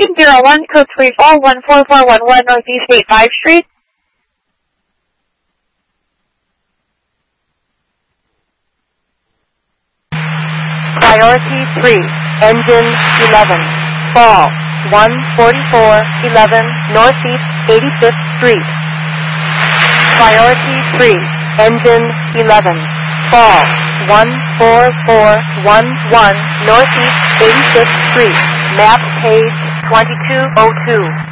Booking 01, code 34144111 Northeast 85 Street. Priority 3, engine 11, fall 14411 Northeast 85th Street. Priority 3, engine 11, fall 14411 Northeast 85th Street, map page 2202.